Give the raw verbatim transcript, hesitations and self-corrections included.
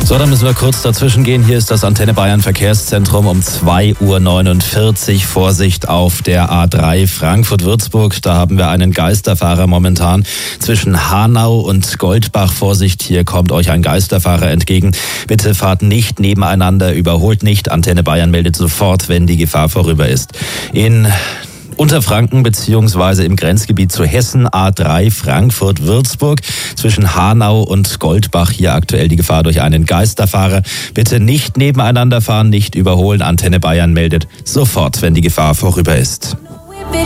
So, dann müssen wir kurz dazwischen gehen. Hier ist das Antenne Bayern Verkehrszentrum um zwei Uhr neunundvierzig. Vorsicht auf der A drei Frankfurt-Würzburg. Da haben wir einen Geisterfahrer momentan zwischen Hanau und Goldbach. Vorsicht, hier kommt euch ein Geisterfahrer entgegen. Bitte fahrt nicht nebeneinander, überholt nicht. Antenne Bayern meldet sofort, wenn die Gefahr vorüber ist. In Unterfranken beziehungsweise im Grenzgebiet zu Hessen, A drei Frankfurt-Würzburg, zwischen Hanau und Goldbach hier aktuell die Gefahr durch einen Geisterfahrer. Bitte nicht nebeneinander fahren, nicht überholen. Antenne Bayern meldet sofort, wenn die Gefahr vorüber ist.